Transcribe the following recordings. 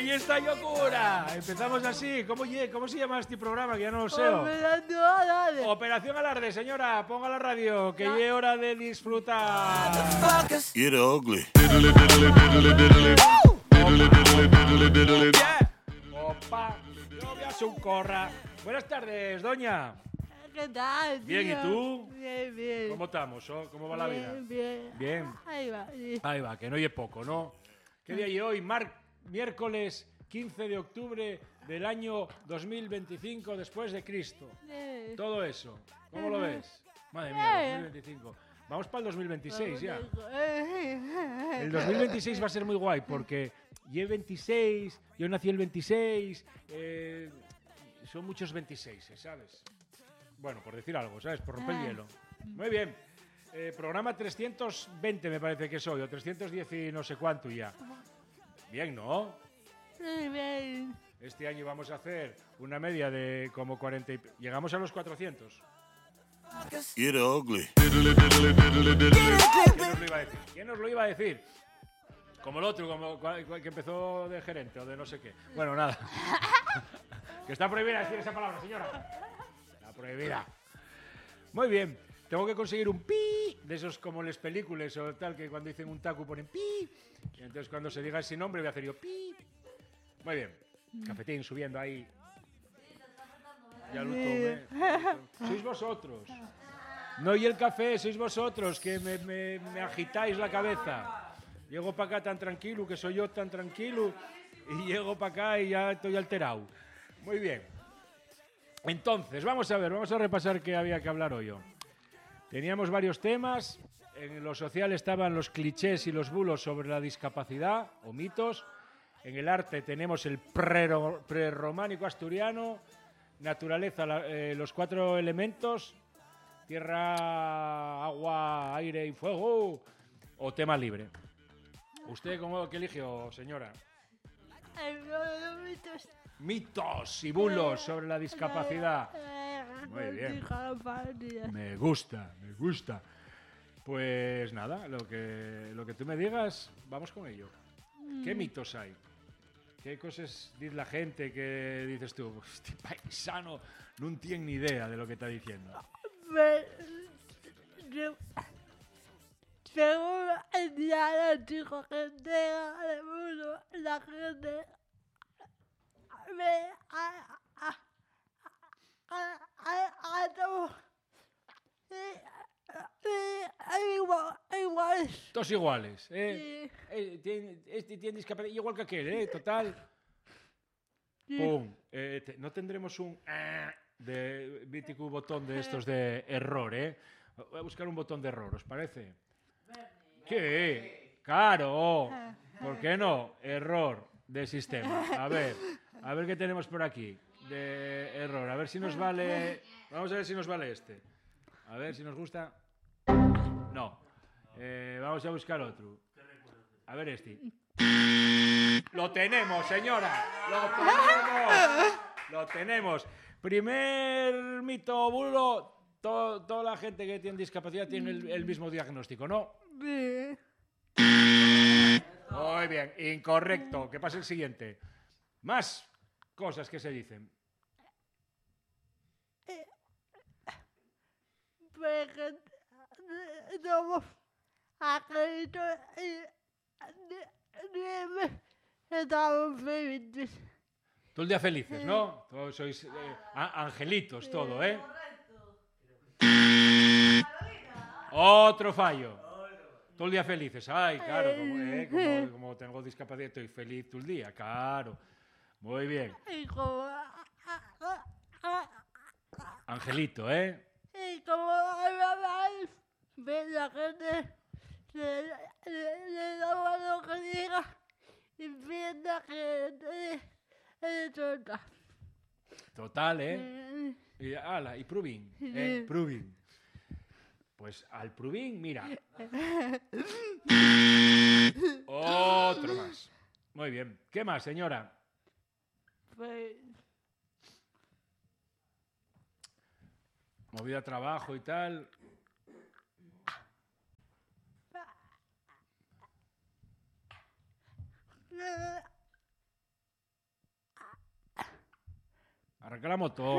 ¡Ey, esta locura! Empezamos así. ¿Cómo se llama este programa? Que ya no lo sé. Operación Alarde, señora. Ponga la radio, que ya es hora de disfrutar. Get ugly. Opa, novia socorra. Buenas tardes, doña. ¿Qué tal, tío? Bien, ¿y tú? Bien, bien. ¿Cómo estamos? ¿Cómo va la vida? Bien. Bien. Ahí va. Sí. Ahí va, que no oye poco, ¿no? ¿Qué día hay hoy? Miércoles 15 de octubre del año 2025 después de Cristo. Todo eso. ¿Cómo lo ves? Madre mía, 2025. Vamos para el 2026 ya. El 2026 va a ser muy guay porque yo 26, yo nací el 26, son muchos 26, ¿sabes? Bueno, por decir algo, ¿sabes? Por romper el hielo. Muy bien. Programa 320 me parece que soy, o 310 y no sé cuánto ya. Bien, ¿no? Bien. Este año vamos a hacer una media de como 40 y... Llegamos a los 400. Get ugly. ¿Quién nos lo iba a decir? Como el otro, como que empezó de gerente o de no sé qué. Bueno, nada. Que está prohibida decir esa palabra, señora. Está prohibida. Muy bien. Tengo que conseguir un pi de esos como en las películas o tal, que cuando dicen un taco ponen pi. Y entonces cuando se diga ese nombre voy a hacer yo pi. Muy bien. Cafetín subiendo ahí. Ya lo tomé. Sois vosotros. No y el café, sois vosotros que me agitáis la cabeza. Llego para acá tan tranquilo, que soy yo tan tranquilo, y llego para acá y ya estoy alterado. Muy bien. Entonces, vamos a repasar qué había que hablar hoy. Teníamos varios temas. En lo social estaban los clichés y los bulos sobre la discapacidad o mitos. En el arte tenemos el prerrománico asturiano, naturaleza, los 4 elementos, tierra, agua, aire y fuego, o tema libre. ¿Usted qué eligió, señora? Mitos y bulos sobre la discapacidad. Muy bien. Me gusta. Pues nada, lo que tú me digas, vamos con ello. ¿Qué mitos hay? ¿Qué cosas dice la gente que dices tú? Este paisano no tiene ni idea de lo que está diciendo. Según el diagnóstico que tenga del mundo, la gente iguales. Todos iguales, ¿eh? Este tiene discapacidad, igual que aquel, ¿eh? Total. ¡Pum! No tendremos un de mítico botón de estos de error, ¿eh? Voy a buscar un botón de error, ¿os parece? ¿Qué? ¡Claro! ¿Por qué no? Error de sistema. A ver qué tenemos por aquí de error. A ver si nos vale... Vamos a ver si nos vale este. A ver si nos gusta. No. Vamos a buscar otro. A ver este. ¡Lo tenemos, señora! ¡Lo tenemos! Primer mito bulo. Toda la gente que tiene discapacidad tiene el mismo diagnóstico, ¿no? Sí. Muy bien. Incorrecto. ¿Qué pasa el siguiente? Más cosas que se dicen. Pues somos acredito estamos felices. Todo el día felices, ¿no? Todos sois angelitos, todo, ¿eh? Otro fallo. Todo el día felices. Ay, claro, como tengo discapacidad, estoy feliz todo el día. Claro. Muy bien. Y como Angelito, ¿eh? ve la gente le da lo que diga y piensa que es tonta. Total, ¿eh? Y Pruvin, ¿eh? Pruvin. Pues al Pruvin, mira. Otro más. Muy bien. ¿Qué más, señora? Pues Movida trabajo y tal. Arranca la moto.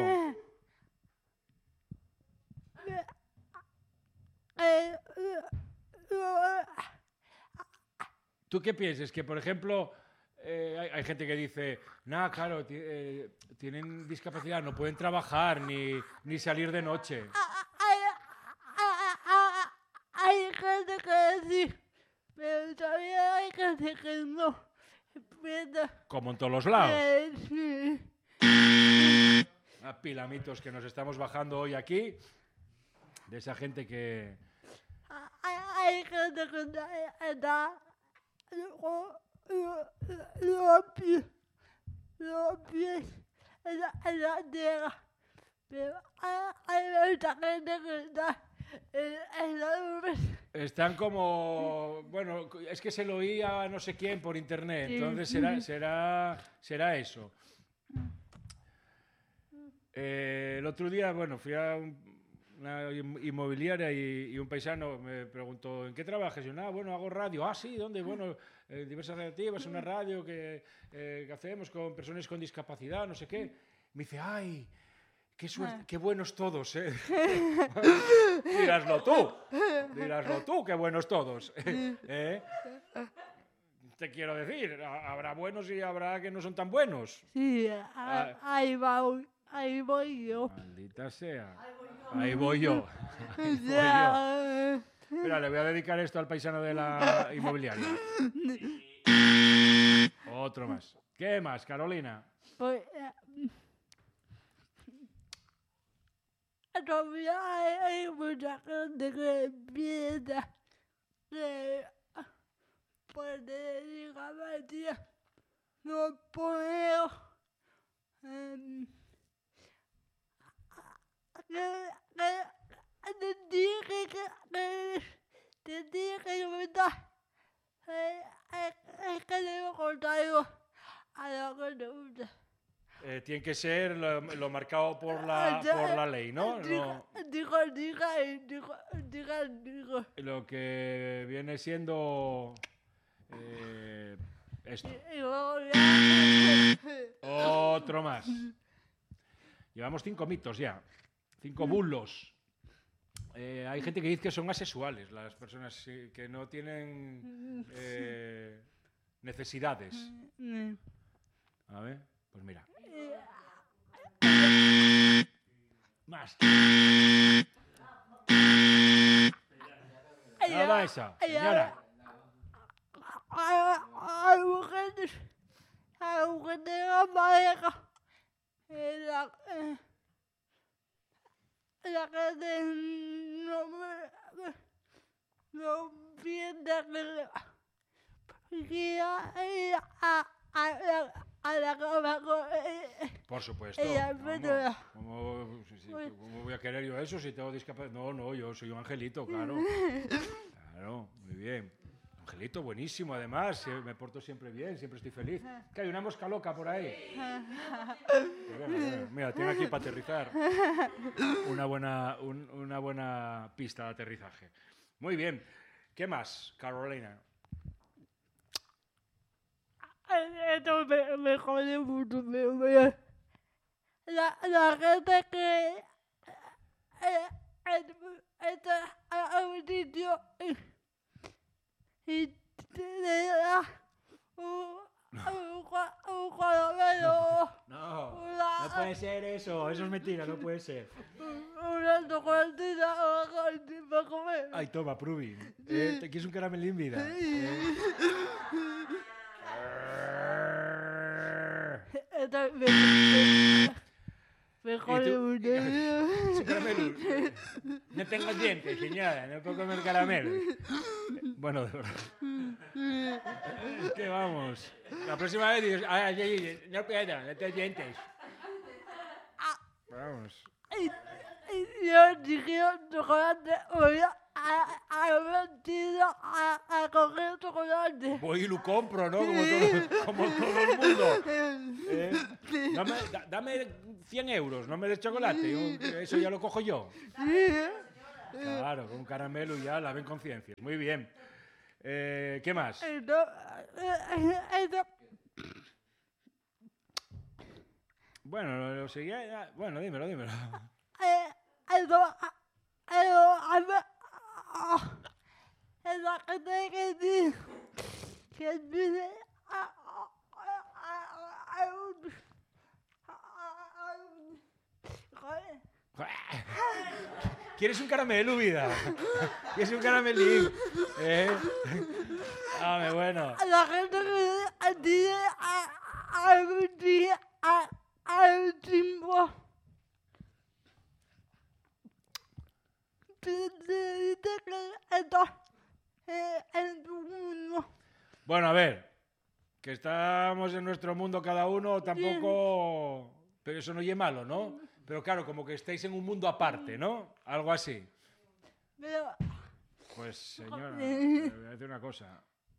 ¿Tú qué piensas? Que, por ejemplo, hay gente que dice, nada, claro, tienen discapacidad, no pueden trabajar ni salir de noche. Hay gente que sí, pero también hay gente que no. Como en todos los lados. Sí. A pilamitos que nos estamos bajando hoy aquí, de esa gente que... Hay gente que está los pies en la tierra, pero hay mucha gente que está en la nube. Están como... Bueno, es que se lo oía a no sé quién por internet, entonces será eso. El otro día, bueno, fui a una inmobiliaria y un paisano me preguntó, ¿en qué trabajas? Y yo, nada, bueno, hago radio. Ah, sí, ¿dónde? Bueno, diversas radiativas, una radio que hacemos con personas con discapacidad, no sé qué. Me dice, ay, qué suerte, qué buenos todos, ¿eh? Diráslo tú, qué buenos todos. ¿Eh? Te quiero decir, habrá buenos y habrá que no son tan buenos. Sí, ahí voy yo. Maldita sea. Ahí voy yo. Mira, le voy a dedicar esto al paisano de la inmobiliaria. Otro más. ¿Qué más, Carolina? Pues, todavía hay mucha gente que piensa que puede discapacidad no puedo te dije que verdad es que le contarlo a lo que te gusta. Tiene que ser lo marcado por la ley, ¿no? Digo. Lo que viene siendo esto. Y luego ya... Otro más. Llevamos 5 mitos ya. 5 bulos. Hay gente que dice que son asexuales, las personas que no tienen necesidades. A ver, pues mira. Más. Nada esa, señora. Hay mujeres en pareja. La gente no piensa que a la cama con Por supuesto. ¿Cómo voy a querer yo eso si tengo discapacidad? No, yo soy un angelito, claro. Claro, muy bien. Angelito, buenísimo, además. Me porto siempre bien, siempre estoy feliz. ¿Qué hay? ¿Una mosca loca por ahí? Mira, tengo aquí para aterrizar una buena pista de aterrizaje. Muy bien. ¿Qué más, Carolina? Esto me jode mucho, la gente que está a un sitio y te da un caramelo. No puede ser eso es mentira, no puede ser. Una chocolatina para comer. Ay, toma, Pruvi. ¿Te quieres un caramelín, vida? Me jode mucho. Caramelo. No tengo dientes, señora, no puedo comer caramelo. Bueno, de verdad. Es que vamos. La próxima vez dices, no puedo, no tengo dientes. Vamos. Yo dije chocolate, voy a mentir a coger chocolate. Voy y lo compro, ¿no? Como todo el mundo. Dame 100 euros, no me des chocolate. Eso ya lo cojo yo. Claro, con un caramelo ya la ven conciencia. Muy bien. ¿Qué más? Bueno, lo seguía... Bueno, dímelo. Es la gente que dice ¿Quieres un caramelo, vida? ¿Quieres un caramelín? Dame, bueno. la gente que dice algún día al tiempo dice que estás en tu mundo. Bueno, a ver, que estamos en nuestro mundo cada uno, tampoco... Pero eso no es malo, ¿no? Pero claro, como que estáis en un mundo aparte, ¿no? Algo así. Pero Pues, señora, le voy a decir una cosa.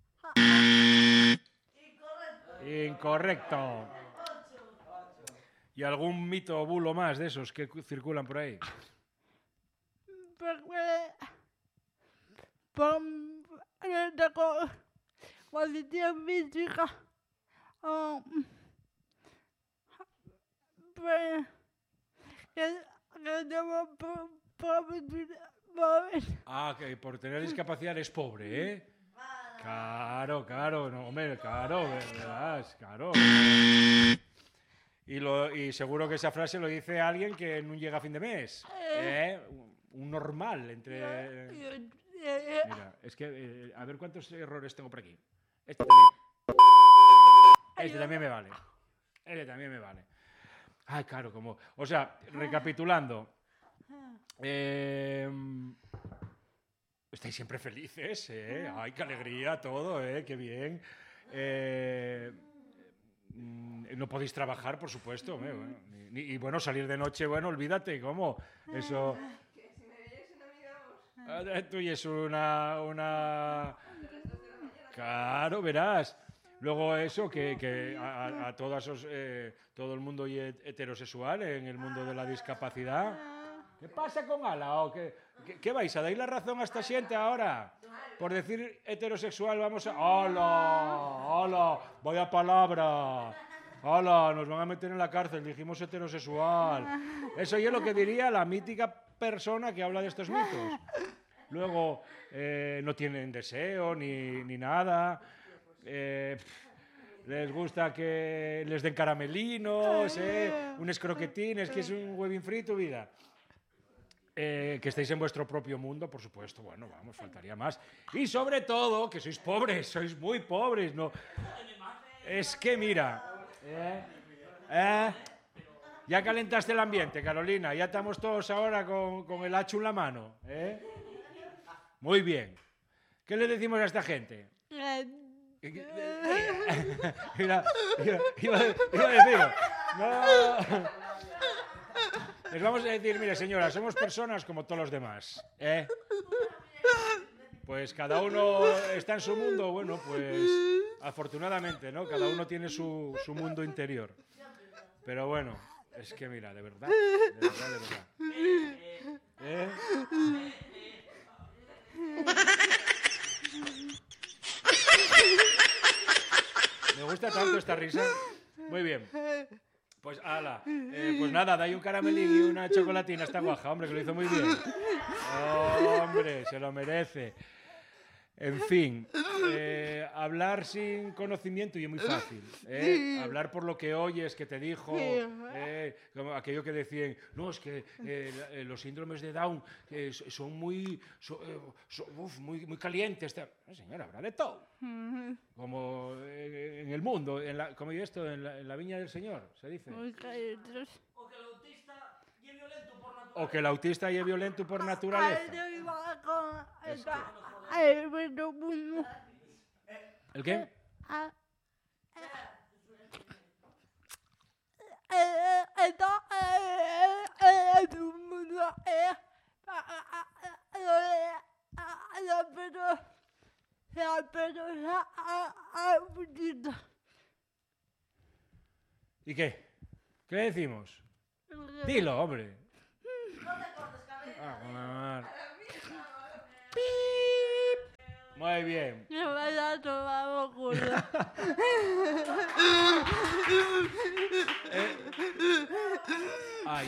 Incorrecto. ¿Y algún mito o bulo más de esos que circulan por ahí? porque por condición física pues que tenemos pobres. Ah, que por tener discapacidad eres pobre, ¿eh? Claro, no, hombre, claro, verás, claro. Y seguro que esa frase lo dice alguien que no llega a fin de mes, ¿eh? Un normal entre... Mira, es que, a ver cuántos errores tengo por aquí. Este también me vale. Este también me vale. Ay, claro, como... O sea, recapitulando. Estáis siempre felices, ¿eh? Ay, qué alegría todo, ¿eh? Qué bien. No podéis trabajar, por supuesto. Bueno, y bueno, salir de noche, bueno, olvídate, ¿cómo? Eso... Que si me viesen a mí, vamos. Tú y es una... Claro, verás. Luego eso, que a todas todo el mundo heterosexual en el mundo de la discapacidad. ¿Qué pasa con Ala? ¿O qué vais a dar la razón a esta gente ahora? Por decir heterosexual vamos a... ¡Hala! Vaya palabra. ¡Hala! Nos van a meter en la cárcel. Dijimos heterosexual. Eso es lo que diría la mítica persona que habla de estos mitos. Luego, no tienen deseo ni nada. Les gusta que les den caramelinos, unos croquetines, que es un huevín frito, vida. Que estéis en vuestro propio mundo, por supuesto, bueno, vamos, faltaría más. Y sobre todo, que sois pobres, sois muy pobres, ¿no? Es que mira, ya calentaste el ambiente, Carolina, ya estamos todos ahora con el hacho en la mano, Muy bien. ¿Qué le decimos a esta gente? Mira, iba a decir, no. Les vamos a decir, mire señora, somos personas como todos los demás, Pues cada uno está en su mundo, bueno, pues afortunadamente, ¿no? Cada uno tiene su mundo interior. Pero bueno, es que mira, de verdad. Me gusta tanto esta risa. Muy bien. Pues ala, pues nada, dai un caramelín y una chocolatina a esta guaja, hombre, que lo hizo muy bien. Hombre, se lo merece. En fin, hablar sin conocimiento y es muy fácil. Hablar por lo que oyes, que te dijo, como aquello que decían, no, es que los síndromes de Down son muy calientes. No, señora, habrá de todo. Como en el mundo, como esto, en la viña del Señor, se dice. O que el autista es violento por naturaleza. ¿El qué? ¿Y qué? ¿Qué le decimos? Dilo, hombre. Muy bien. Me vaya a tomar culo.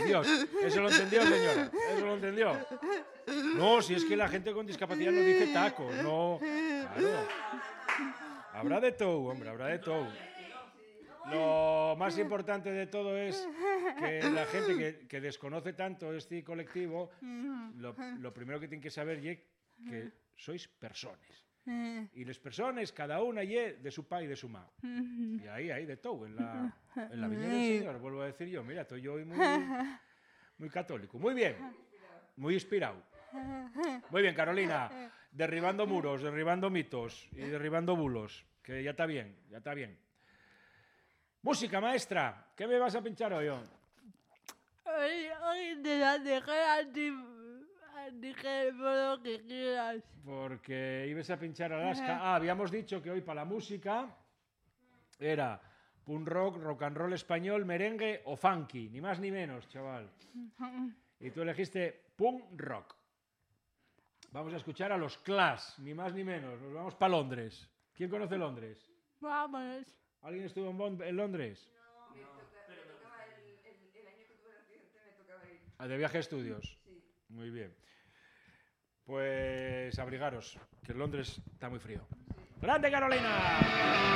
Dios. Eso lo entendió, señora. Eso lo entendió. No, si es que la gente con discapacidad no dice taco. No. Claro. Habrá de todo, hombre, habrá de todo. Lo más importante de todo es que la gente que desconoce tanto este colectivo, lo primero que tienen que saber es que sois personas. Y las personas, cada una de su pa y de su ma. Y ahí hay de todo en la viña del Señor, vuelvo a decir yo. Mira, estoy yo hoy muy católico. Muy bien, muy inspirado. Muy bien, Carolina. Derribando muros, derribando mitos y derribando bulos. Que ya está bien, ya está bien. Música, maestra. ¿Qué me vas a pinchar hoy? Hoy te la dejé a ti. Dije por lo que quieras. Porque ibas a pinchar Alaska. Habíamos dicho que hoy para la música era punk rock, rock and roll español, merengue o funky. Ni más ni menos, chaval. Y tú elegiste punk rock. Vamos a escuchar a los Clash, ni más ni menos. Nos vamos para Londres. ¿Quién conoce Londres? Vamos. ¿Alguien estuvo en Londres? No, me tocaba el año que tuve el accidente, me tocaba ir. ¿De viaje a estudios? Sí. Muy bien. Pues abrigaros, que Londres está muy frío. ¡Grande, Carolina!